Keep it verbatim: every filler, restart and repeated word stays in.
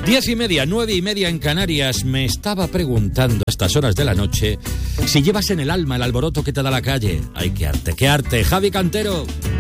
Diez y media, nueve y media en Canarias. Me estaba preguntando a estas horas de la noche si llevas en el alma el alboroto que te da la calle. ¡Ay, qué arte, qué arte! Javi Cantero.